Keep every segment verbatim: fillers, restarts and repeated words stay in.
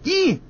E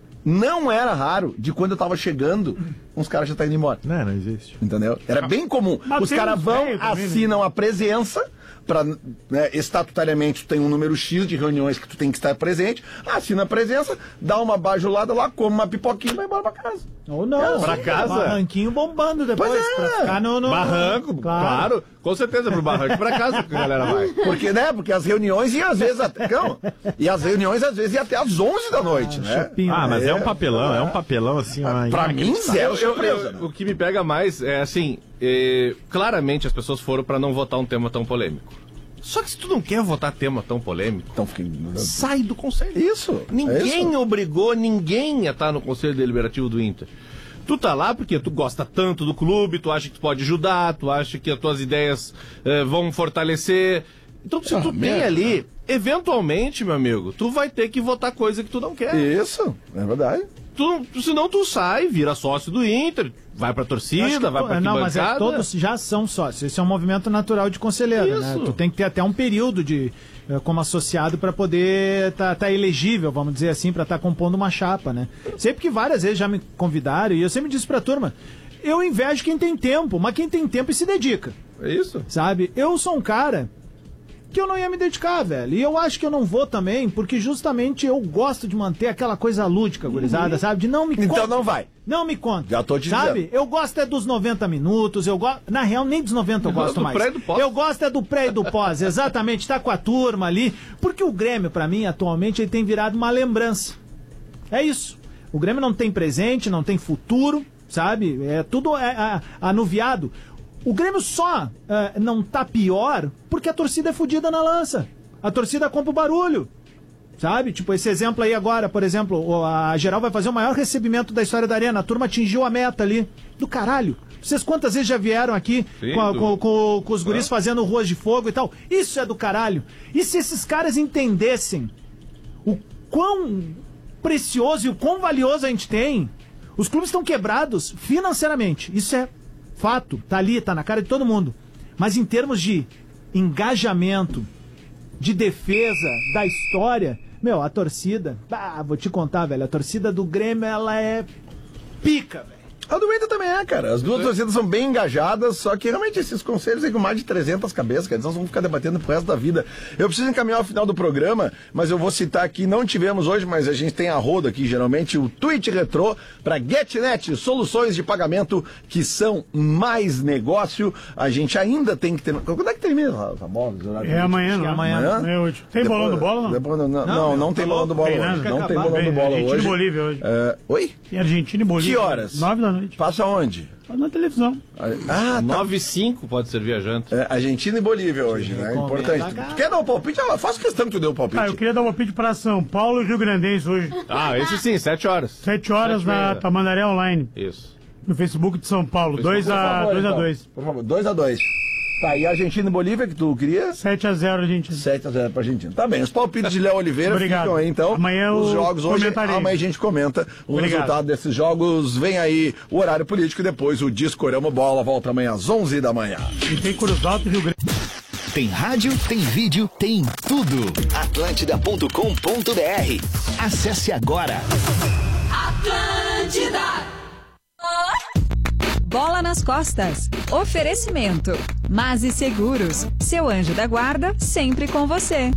não era raro de quando eu tava chegando, uns caras já estavam indo embora. Não, não existe. Entendeu? Era bem comum. Mas Os tem caras uns vão, velhos também, assinam a presença, pra, né, estatutariamente tu tem um número X de reuniões que tu tem que estar presente, assina a presença, dá uma bajulada lá, come uma pipoquinha e vai embora pra casa. Ou não. Pra casa? Barranquinho bombando depois. Pois é. Pra ficar no, no... Barranco, claro. claro. Com certeza pro barranco. Pra casa que a galera vai. Porque, né? Porque as reuniões iam às vezes até. Não, e as reuniões às vezes iam até às onze da noite, né? Chupinho, Ah, mas é, é um papelão, é um papelão assim. Uma... Pra mim, zero Eu- surpresa. eu- o que me pega mais é assim, é, claramente as pessoas foram pra não votar um tema tão polêmico. Só que se tu não quer votar tema tão polêmico, Então fiquei. sai do conselho. Isso. Ninguém é isso. obrigou ninguém a estar no conselho deliberativo do Inter. Tu tá lá porque tu gosta tanto do clube, tu acha que tu pode ajudar, tu acha que as tuas ideias eh, vão fortalecer. Então se Ah, tu tem merda. ali, eventualmente, meu amigo, tu vai ter que votar coisa que tu não quer. Isso, é verdade. Tu, senão tu sai, vira sócio do Inter, vai pra Acho torcida, que vai to- pra Não, mas é que arquibancada. todos já são sócios. Esse é um movimento natural de conselheiro, né? Isso. Tu tem que ter até um período de eh, como associado para poder tá, tá elegível, vamos dizer assim, para estar compondo uma chapa, né? Sempre que várias vezes já me convidaram e eu sempre disse pra turma, eu invejo quem tem tempo, mas quem tem tempo e se dedica, É isso? sabe? Eu sou um cara que eu não ia me dedicar, velho. E eu acho que eu não vou também, porque justamente eu gosto de manter aquela coisa lúdica, gurizada, sabe? De não me Então conta. não vai. Não me conta. Já tô te Sabe? dizendo. Eu gosto é dos noventa minutos, eu gosto... Na real, nem dos noventa eu Não, gosto do mais. pré e do pós. Eu gosto é do pré e do pós, exatamente. Tá com a turma ali. Porque o Grêmio, pra mim, atualmente, ele tem virado uma lembrança. É isso. O Grêmio não tem presente, não tem futuro, sabe? É tudo é, é, anuviado. O Grêmio só é, não tá pior porque a torcida é fodida na lança. A torcida compra o barulho. Sabe? Tipo, esse exemplo aí agora, por exemplo, o- a Geral vai fazer o maior recebimento da história da Arena. A turma atingiu a meta ali. Do caralho. Vocês quantas vezes já vieram aqui Sim, com, a- do- com- com- com os guris fazendo ruas de fogo e tal? Isso é do caralho. E se esses caras entendessem o quão precioso e o quão valioso a gente tem, os clubes estão quebrados financeiramente. Isso é fato. Tá ali, tá na cara de todo mundo. Mas em termos de engajamento, de defesa da história, meu, a torcida, ah, vou te contar, velho, a torcida do Grêmio, ela é pica, velho. A do Inter também é, cara. As duas torcidas são bem engajadas, só que realmente esses conselhos aí com mais de trezentas cabeças, cara, nós vamos ficar debatendo pro resto da vida. Eu preciso encaminhar o final do programa, mas eu vou citar aqui, não tivemos hoje, mas a gente tem a roda aqui, geralmente, o Tweet Retrô para GetNet, soluções de pagamento que são mais negócio. A gente ainda tem que ter... Quando é que termina a bola? Acho É amanhã, não que é? é amanhã. Amanhã? É hoje. Tem Depois- bolão do bola, não? depois- não, não, Não, não, meu, não tem tá bolão do bola Tem hoje. nada? Não tem Acabar. bolão do bola Argentina e hoje. Bolívia hoje. É, oi? Tem Argentina e Bolívia. Que horas? Nove da noite. Passa onde? Na televisão. Ah, tá. nove e cinco pode ser viajante. É, Argentina e Bolívia hoje, né? recomendo Importante. a Tu quer dar um palpite? Ah, faço questão que tu dê um palpite. Ah, eu queria dar um palpite para São Paulo e Rio Grandense hoje. Ah, esse sim, sete horas. Sete horas Sete e na meia. Tamandaré Online. Isso. No Facebook de São Paulo. dois Por a favor, dois a então. dois. Por favor, dois a dois. Tá, e Argentina e Bolívia que tu queria? sete a zero, Argentina. sete a zero pra Argentina. Tá bem, os palpites de Léo Oliveira Obrigado. ficam aí, então. Amanhã os eu jogos hoje, comentarei. amanhã a gente comenta o Obrigado. resultado desses jogos. Vem aí o horário político e depois o Discorama Bola volta amanhã às onze da manhã. E tem Cruz Alto e Rio Grande. Tem rádio, tem vídeo, tem tudo. atlântida ponto com ponto br. Acesse agora. Atlântida. Bola nas costas. Oferecimento. Mase Seguros. Seu anjo da guarda sempre com você.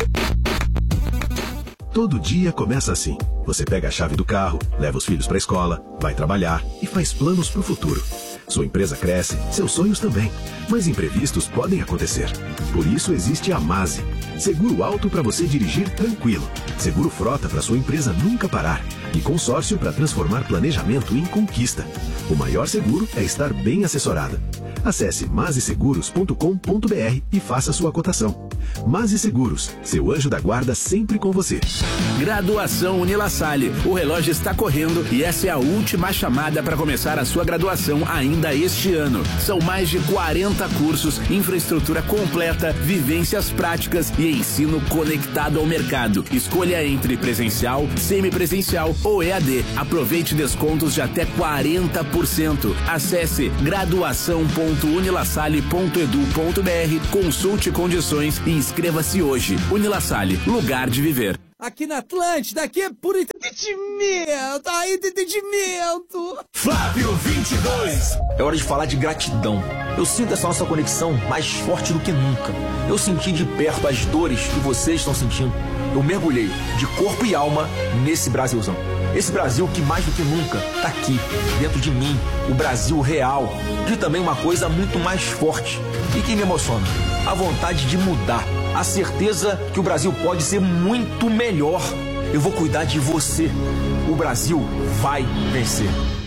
Todo dia começa assim. Você pega a chave do carro, leva os filhos para a escola, vai trabalhar e faz planos para o futuro. Sua empresa cresce, seus sonhos também. Mas imprevistos podem acontecer. Por isso existe a Mase. Seguro alto para você dirigir tranquilo. Seguro frota para sua empresa nunca parar. E consórcio para transformar planejamento em conquista. O maior seguro é estar bem assessorado. Acesse mase seguros ponto com ponto br e faça sua cotação. Mase Seguros, seu anjo da guarda sempre com você. Graduação Unila Salle. O relógio está correndo e essa é a última chamada para começar a sua graduação ainda este ano. São mais de quarenta cursos, infraestrutura completa, vivências práticas e ensino conectado ao mercado. Escolha entre presencial, semipresencial ou E A D. Aproveite descontos de até quarenta por cento. Acesse graduação ponto unilasalle ponto edu ponto br, consulte condições e inscreva-se hoje. Unila Salle, lugar de viver. aqui na Atlântida, aqui é por entendimento, aí entendimento. Flávio vinte e dois. É hora de falar de gratidão. Eu sinto essa nossa conexão mais forte do que nunca. Eu senti de perto as dores que vocês estão sentindo. Eu mergulhei de corpo e alma nesse Brasilzão. Esse Brasil que mais do que nunca tá aqui, dentro de mim, o Brasil real. E também uma coisa muito mais forte e que me emociona, a vontade de mudar, a certeza que o Brasil pode ser muito melhor. Eu vou cuidar de você. O Brasil vai vencer.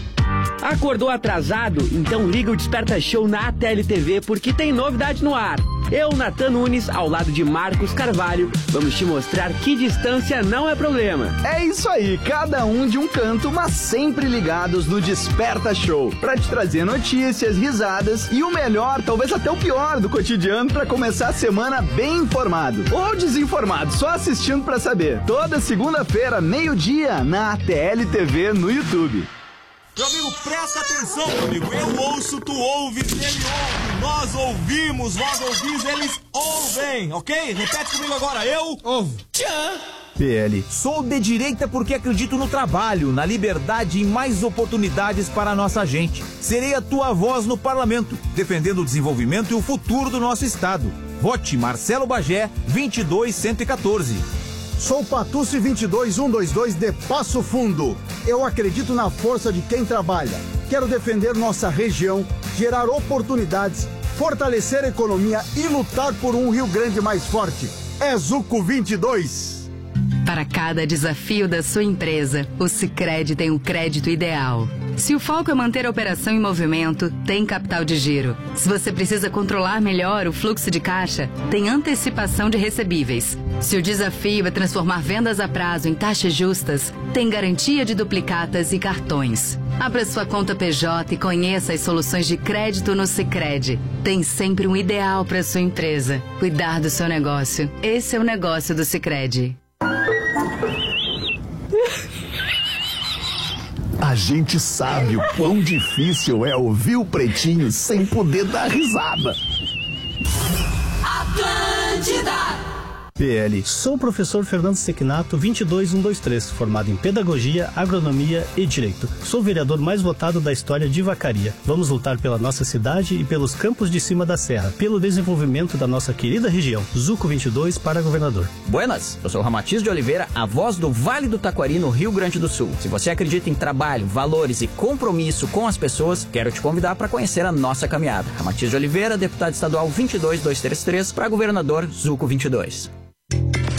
Acordou atrasado? Então liga o Desperta Show na T L T V porque tem novidade no ar. Eu, Natan Nunes, ao lado de Marcos Carvalho, vamos te mostrar que distância não é problema. É isso aí, cada um de um canto, mas sempre ligados no Desperta Show, pra te trazer notícias, risadas e o melhor, talvez até o pior do cotidiano pra começar a semana bem informado. Ou desinformado, só assistindo pra saber. Toda segunda-feira, meio-dia, na T L T V no YouTube. Meu amigo, presta atenção, meu amigo. Eu ouço, tu ouves, ele ouve. Nós ouvimos, vós ouvis, eles ouvem, ok? Repete comigo agora. Eu ouvo. Tchan. P L. Sou de direita porque acredito no trabalho, na liberdade e em mais oportunidades para a nossa gente. Serei a tua voz no parlamento, defendendo o desenvolvimento e o futuro do nosso estado. Vote Marcelo Bagé, vinte e dois cento e quatorze. Sou Patucci vinte e dois mil cento e vinte e dois de Passo Fundo. Eu acredito na força de quem trabalha. Quero defender nossa região, gerar oportunidades, fortalecer a economia e lutar por um Rio Grande mais forte. É Zuco vinte e dois. Para cada desafio da sua empresa, o Sicredi tem o crédito ideal. Se o foco é manter a operação em movimento, tem capital de giro. Se você precisa controlar melhor o fluxo de caixa, tem antecipação de recebíveis. Se o desafio é transformar vendas a prazo em taxas justas, tem garantia de duplicatas e cartões. Abra sua conta P J e conheça as soluções de crédito no Sicredi. Tem sempre um ideal para sua empresa. Cuidar do seu negócio. Esse é o negócio do Sicredi. A gente sabe o quão difícil é ouvir o Pretinho sem poder dar risada. Atlântida! P L. Sou o professor Fernando Sequinato, vinte e dois mil cento e vinte e três, formado em Pedagogia, Agronomia e Direito. Sou o vereador mais votado da história de Vacaria. Vamos lutar pela nossa cidade e pelos campos de cima da serra, pelo desenvolvimento da nossa querida região. Zuco vinte e dois para governador. Buenas, eu sou o Ramatiz de Oliveira, a voz do Vale do Taquari, no Rio Grande do Sul. Se você acredita em trabalho, valores e compromisso com as pessoas, quero te convidar para conhecer a nossa caminhada. Ramatiz de Oliveira, deputado estadual vinte e dois mil duzentos e trinta e três, para governador Zuco vinte e dois.